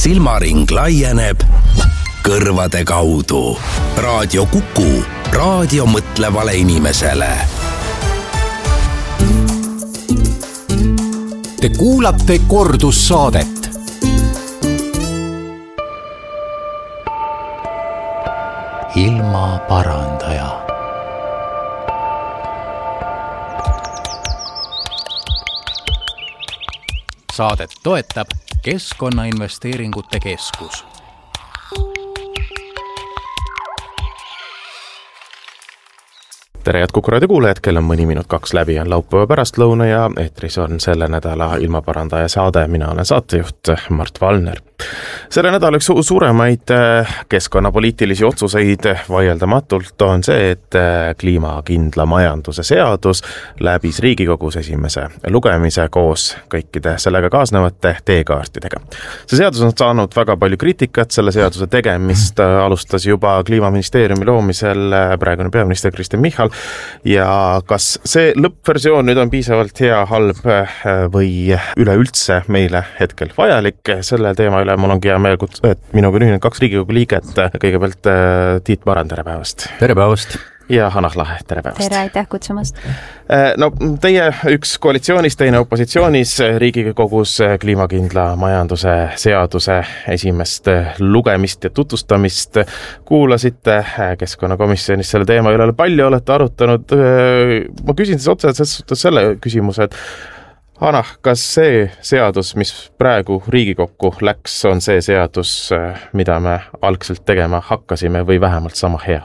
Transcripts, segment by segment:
silmaring laieneb kõrvade kaudu. Raadio Kuku, raadio mõtlevale inimesele. Te kuulate kordussaadet. Ilmaparandaja. Saadet toetab Keskkonnainvesteeringute Keskus. Tere head Kuku raadio kuulajad, kell on mõni minut 2 läbi, on laupäeva pärastlõuna ja eetris on selle nädala ilmaparandaja saade. Mina olen saatejuht Mart Valner. Selle nädal üks suuremaid keskkonnapoliitilisi otsuseid vaieldamatult on see, et kliimakindla majanduse seadus läbis Riigikogus esimese lugemise koos kõikide sellega kaasnevate teekaartidega. See seadus on saanud väga palju kriitikat, selle seaduse tegemist alustas juba Kliimaministeeriumi loomisel praegune peaminister Kristen Michal ja kas see lõppversioon nüüd on piisavalt hea, halb või üleüldse meile hetkel vajalik, selle teema üle mul ongi hea meel, et minuga ühinenud 2 Riigikogu liiget. Kõigepealt Tiit Maran, tere päevast. Tere päevast. Ja Hanah Lahe, tere päevast. Tere, aitäh kutsumast. No, teie üks koalitsioonis, teine opositsioonis Riigikogus kliimakindla majanduse seaduse esimest lugemist ja tutvustamist kuulasite Keskkonnakomisjonis selle teema üle palju olete arutanud. Ma küsin siis otseselt selle küsimuse, et Hanah, kas see seadus, mis praegu Riigikokku läks, on see seadus, mida me algselt tegema hakkasime või vähemalt sama hea?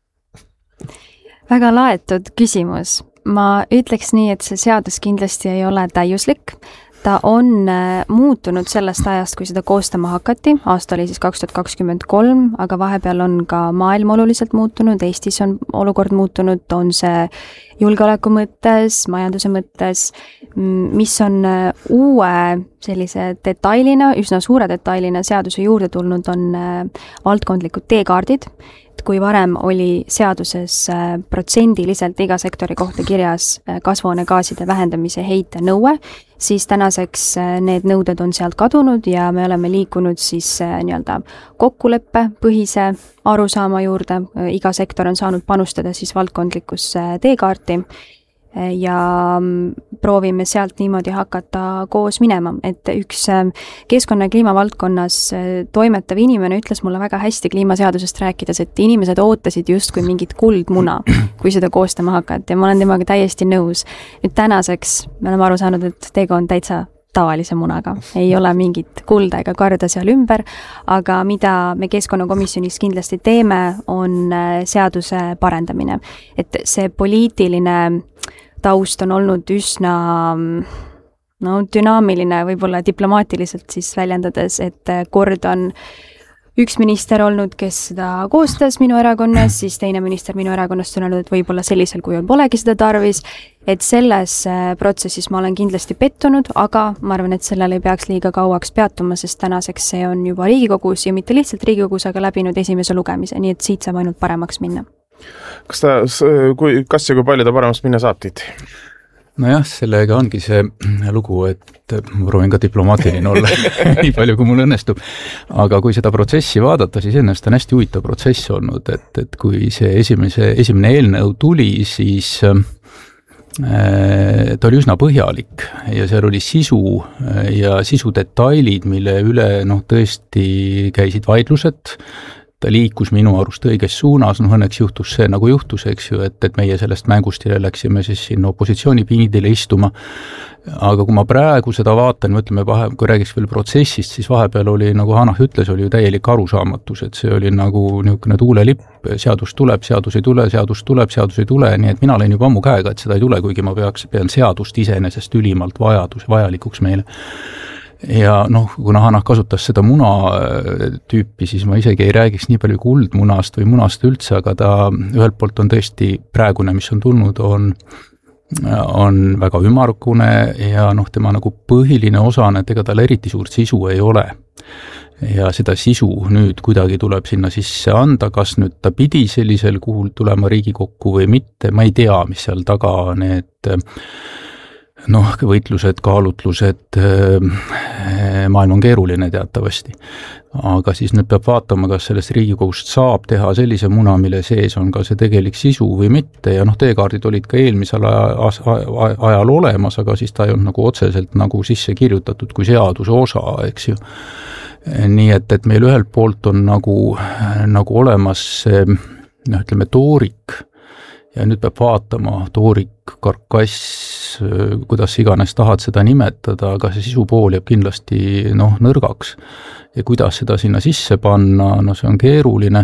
Väga laetud küsimus. Ma ütleks nii, et see seadus kindlasti ei ole täiuslik. Ta on muutunud sellest ajast, kui seda koostama hakati. Aasta oli siis 2023, aga vahepeal on ka maailm oluliselt muutunud. Eestis on olukord muutunud, on see julgeoleku mõttes, majanduse mõttes, mis on uue sellise detailina, üsna suure detailina seaduse juurde tulnud, on valdkondlikud teekaardid. Kui varem oli seaduses protsendiliselt iga sektori kohta kirjas kasvuhoonegaaside vähendamise heite nõue, siis tänaseks need nõuded on sealt kadunud ja me oleme liikunud siis nii-öelda kokkuleppe põhise arusaama juurde. Iga sektor on saanud panustada siis valdkondlikusse teekaarti ja proovime sealt niimoodi hakata koos minema. Et üks keskkonna ja kliima valdkonnas toimetav inimene ütles mulle väga hästi kliimaseadusest rääkides, et inimesed ootasid justkui mingit kuldmuna, kui seda koostama hakati ja ma olen temaga täiesti nõus. Nüüd tänaseks me oleme aru saanud, et tegu on täitsa tavalise munaga. Ei ole mingit kulda ega karda seal ümber, aga mida me Keskkonnakomisjonis kindlasti teeme, on seaduse parendamine. Et see poliitiline taust on olnud üsna dünaamiline, võib-olla diplomaatiliselt siis väljendades, et kord on üks minister olnud, kes seda koostas minu erakonnas, siis teine minister minu erakonnast on öelnud, et võib-olla sellisel kujul polegi seda tarvis, et selles protsessis ma olen kindlasti pettunud, aga ma arvan, et sellel ei peaks liiga kauaks peatuma, sest tänaseks see on juba Riigikogus ja mitte lihtsalt Riigikogus, aga läbinud esimese lugemise, nii et siit saab ainult paremaks minna. Kas ja kui palju ta paremast minna saab, Tiit? Nojah, sellega ongi see lugu, et ma proovin ka diplomaatiline olla nii palju, kui mul õnnestub. Aga kui seda protsessi vaadata, siis ennast on hästi huvitav protsess olnud, et kui see esimene eelnõu tuli, siis ta oli üsna põhjalik ja seal oli sisu ja sisudetailid, mille üle tõesti käisid vaidlused. Ta liikus minu arust õiges suunas, õnneks juhtus see nagu juhtus, eks ju, et meie sellest mängustile läksime siis sinna opositsiooni piinidele istuma. Aga kui ma praegu seda vaatan, mõtleme, kui räägiks veel protsessist, siis vahepeal oli, nagu Hanah ütles, oli ju täielik arusaamatus, et see oli nagu niisugune tuulelipp, seadus tuleb, seadus ei tule, seadus tuleb, seadus ei tule, nii et mina olen juba ammu käega, et seda ei tule, kuigi ma pean seadust iseenesest ülimalt vajalikuks meile. Ja kuna Hanah kasutas seda muna tüüpi, siis ma isegi ei räägiks nii palju kuldmunast või munast üldse, aga ta ühelt poolt on tõesti praegune, mis on tulnud, on väga ümmargune ja tema nagu põhiline osa, et ega tal eriti suurt sisu ei ole. Ja seda sisu nüüd kuidagi tuleb sinna sisse anda, kas nüüd ta pidi sellisel kuhul tulema Riigikokku või mitte, ma ei tea, mis seal taga need võitlused, kaalutlused, maailm on keeruline teatavasti. Aga siis nüüd peab vaatama, kas sellest Riigikogust saab teha sellise muna, mille sees on ka see tegelik sisu või mitte ja teekaardid olid ka eelmisel ajal olemas, aga siis ta ei olnud nagu otseselt nagu sisse kirjutatud kui seaduse osa, eks ju. Nii et meil ühelt poolt on nagu olemas see, ütleme, toorik ja nüüd peab vaatama, toorik, karkass, kuidas iganes tahad seda nimetada, aga see sisupool jääb kindlasti nõrgaks. Ja kuidas seda sinna sisse panna, see on keeruline.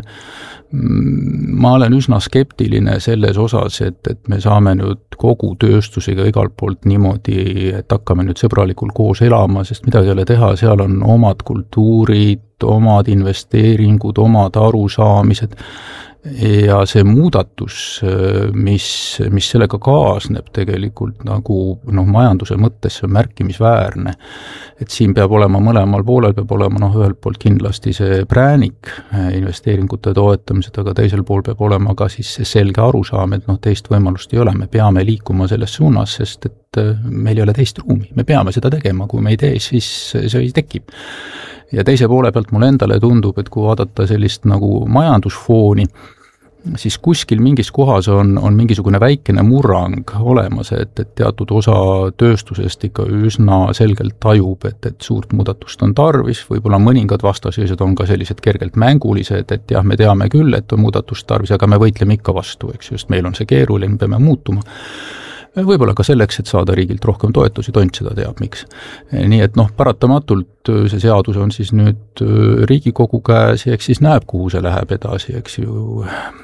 Ma olen üsna skeptiline selles osas, et me saame nüüd kogu tööstusega igalt poolt niimoodi, et hakkame nüüd sõbralikul koos elama, sest midagi ei ole teha, seal on omad kultuurid, omad investeeringud, omad arusaamised ja see muudatus, mis sellega kaasneb tegelikult nagu majanduse mõttes, see on märkimisväärne. Et siin peab olema mõlemal poolel, peab olema ühelt poolt kindlasti see präänik investeeringute toetamised, aga teisel pool peab olema ka siis see selge arusaam, et teist võimalust ei ole, me peame liikuma selles suunas, sest et meil ei ole teist ruumi, me peame seda tegema, kui me ei tee, siis see tekib. Ja teise poole pealt mulle endale tundub, et kui vaadata sellist nagu majandusfooni, siis kuskil mingis kohas on mingisugune väikene murrang olemas, et teatud osa tööstusest ikka üsna selgelt tajub, et suurt muudatust on tarvis, võib-olla mõningad vastaseisud on ka sellised kergelt mängulised, et jah, me teame küll, et on muudatust tarvis, aga me võitleme ikka vastu, eks just, meil on see keeruline, me peame muutuma. Võib-olla ka selleks, et saada riigilt rohkem toetusi, tont seda teab, miks. Nii et paratamatult see seadus on siis nüüd Riigikogu käes ja eks siis näeb, kuhu see läheb edasi, eks ju.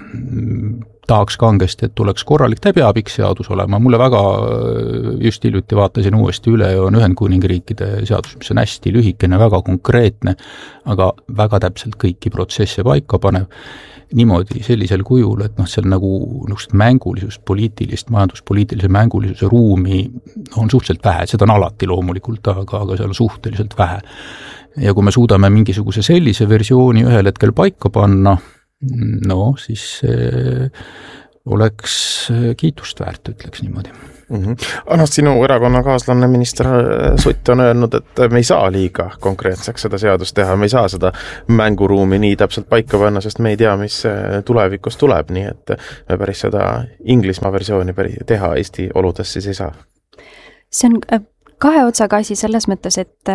Tahaks kangesti, et tuleks korralik, ta ei pea pikk seadus olema. Mulle väga just hiljuti vaatasin uuesti üle ja on Ühendkuningriikide seadus, mis on hästi lühikene, väga konkreetne, aga väga täpselt kõiki protsesse paika panev. Niimoodi sellisel kujul, et seal nagu mängulisust, poliitilist, majanduspoliitilise mängulisuse ruumi on suhteliselt vähe, seda on alati loomulikult, aga seal on suhteliselt vähe. Ja kui me suudame mingisuguse sellise versiooni ühel hetkel paika panna, siis oleks kiitust väärt, ütleks niimoodi. Sinu erakonnakaaslane minister Sutt on öelnud, et me ei saa liiga konkreetseks seda seadust teha, me ei saa seda mänguruumi nii täpselt paika panna, sest me ei tea, mis tulevikus tuleb, nii et me päris seda Inglismaa versiooni teha Eesti oludes siis ei saa. See on kahe otsaga asi selles mõttes, et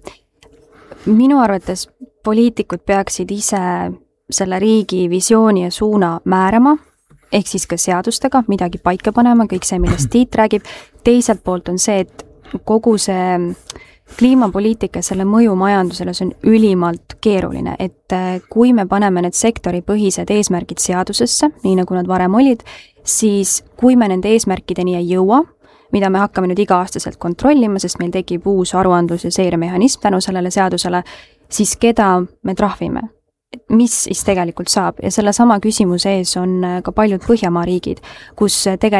minu arvates poliitikud peaksid ise selle riigi visiooni ja suuna määrama, ehk siis ka seadustega midagi paika panema, kõik see, millest Tiit räägib. Teiselt poolt on see, et kogu see kliimapoliitika, selle mõju majandusele, see on ülimalt keeruline, et kui me paneme need sektoripõhised eesmärgid seadusesse, nii nagu nad varem olid, siis kui me nende eesmärkideni ei jõua, mida me hakkame nüüd iga-aastaselt kontrollima, sest meil tekib uus aruandlus ja seiremehhanism tänu sellele seadusele, siis keda me trahvime? Mis siis tegelikult saab ja selle sama küsimuse ees on ka paljud Põhjamaariigid, kus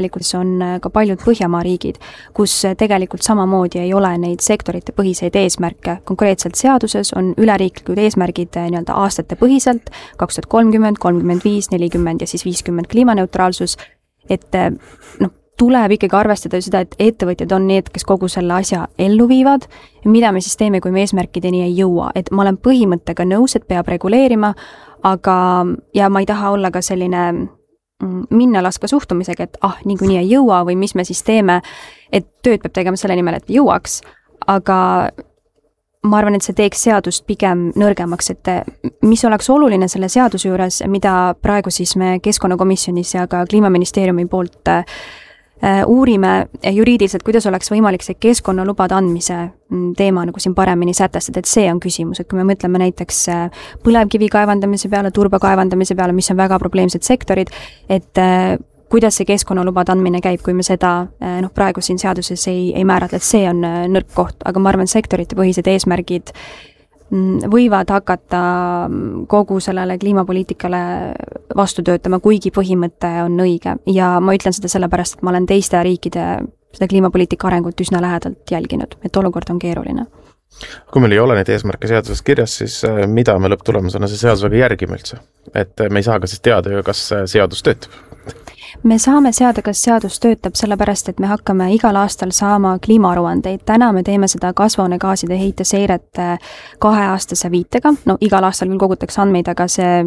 tegelikult samamoodi ei ole neid sektorite põhiseid eesmärke. Konkreetselt seaduses on üleriiklikud eesmärgid nii-öelda aastate põhiselt, 2030, 35, 40 ja siis 50 kliimaneutraalsus, et tuleb ikkagi arvestada seda, et ettevõtjad on need, kes kogu selle asja ellu viivad, mida me siis teeme, kui me eesmärkideni ei jõua. Et ma olen põhimõttega nõus, et peab reguleerima, ja ma ei taha olla ka selline minna laska suhtumisega, et niikuinii ei jõua või mis me siis teeme, et tööd peab tegema selle nimel, et jõuaks, aga ma arvan, et see teeks seadust pigem nõrgemaks, et mis oleks oluline selle seaduse juures, mida praegu siis me Keskkonnakomisjonis ja ka Kliimaministeeriumi poolt uurime juriidiliselt, kuidas oleks võimalik see keskkonnalubade andmise teema nagu siin paremini sätestada, et see on küsimus, et kui me mõtleme näiteks põlevkivi kaevandamise peale, turba kaevandamise peale, mis on väga probleemsed sektorid, et kuidas see keskkonnalubade andmine käib, kui me seda praegu siin seaduses ei määratle, et see on nõrk koht, aga ma arvan, sektorite põhised eesmärgid võivad hakata kogu sellele kliimapoliitikale vastu töötama, kuigi põhimõte on õige. Ja ma ütlen seda sellepärast, et ma olen teiste riikide seda kliimapoliitika arengut üsna lähedalt jälginud, et olukord on keeruline. Kui meil ei ole neid eesmärke seadusest kirjas, siis mida me lõpptulemusena see seadusega järgime üldse? Et me ei saa ka siis teada, kas seadus töötab? Me saame seada, kas seadus töötab, sellepärast et me hakkame igal aastal saama kliimaaruandeid. Täna me teeme seda kasvuhoonegaaside heiteseiret 2-aastase viitega. No igal aastal küll kogutakse andmeid, aga see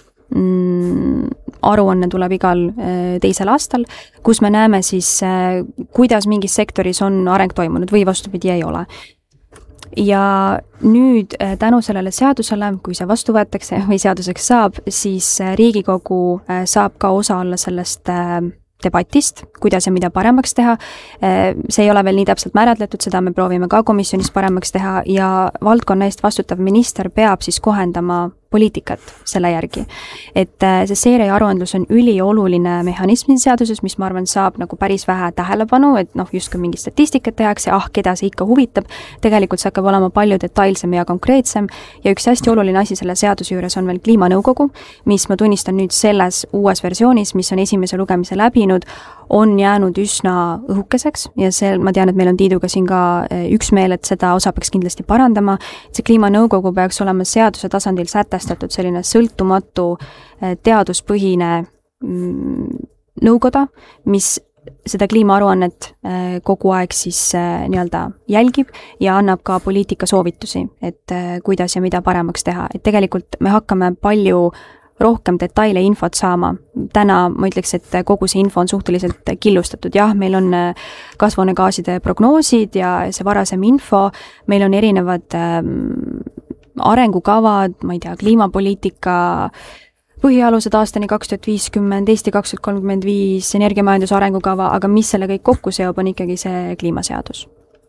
aruanne tuleb igal teisel aastal, kus me näeme siis, kuidas mingis sektoris on areng toimunud või vastupidi ei ole. Ja nüüd tänu sellele seadusele, kui see vastu võetakse või seaduseks saab, siis Riigikogu saab ka osa olla sellest debatist, kuidas ja mida paremaks teha. See ei ole veel nii täpselt määratletud, seda me proovime ka komisjonis paremaks teha ja valdkonna eest vastutav minister peab siis kohendama poliitikat selle järgi. Et see seire ja aruandlus on ülioluline mehhanism seaduses, mis ma arvan saab nagu päris vähe tähelepanu, et justkui mingi statistikat tehakse, keda see ikka huvitab. Tegelikult see hakkab olema palju detailsem ja konkreetsem ja üks hästi oluline asi selle seaduse juures on veel kliimanõukogu, mis ma tunnistan nüüd selles uues versioonis, mis on esimese lugemise läbinud, on jäänud üsna õhukeseks ja ma tean, et meil on Tiiduga siin ka üksmeel, et seda osa peaks kindlasti parandama. See kliimanõukogu peaks olema seaduse tasandil sätestatud selline sõltumatu teaduspõhine nõukoda, mis seda kliimaaruannet kogu aeg siis nii-öelda jälgib ja annab ka poliitika soovitusi, et kuidas ja mida paremaks teha. Et tegelikult me hakkame palju rohkem detaile infot saama. Täna ma ütleks, et kogu see info on suhteliselt killustatud. Jah, meil on kasvuhoonegaaside prognoosid ja see varasem info, meil on erinevad arengukavad, ma ei tea, kliimapoliitika, põhialused aastani 2050, Eesti 2035, energiamajanduse arengukava, aga mis selle kõik kokku seob, on ikkagi see kliimaseadus.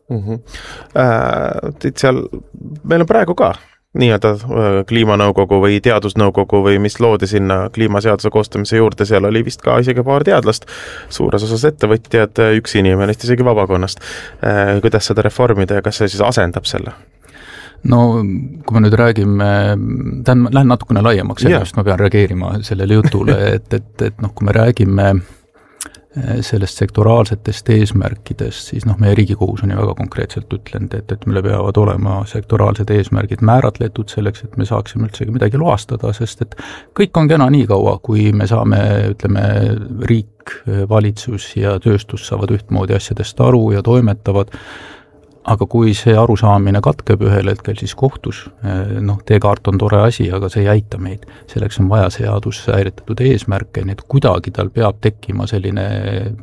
Seal meil on praegu ka nii-öelda kliimanõukogu või teadusnõukogu või mis loodi sinna kliimaseaduse koostamise juurde, seal oli vist ka isegi paar teadlast, suures osas ettevõtjad, üks inimene, isegi vabakonnast. Kuidas seda reformida ja kas see siis asendab selle? No kui me nüüd räägime, lähen natukene laiemaks, sellest ma pean reageerima sellele jutule, et kui me räägime sellest sektoraalsetest eesmärkidest, siis meie Riigikogus on ju väga konkreetselt ütlenud, et meile peavad olema sektoraalsed eesmärgid määratletud selleks, et me saaksime üldsegi midagi loastada, sest et kõik on kena nii kaua, kui me saame, ütleme, riik, valitsus ja tööstus saavad ühtmoodi asjadest aru ja toimetavad, aga kui see arusaamine katkeb ühel hetkel, siis kohtus, teekaart on tore asi, aga see ei aita meid. Selleks on vaja seadus sääritatud eesmärke, nii et kuidagi tal peab tekkima selline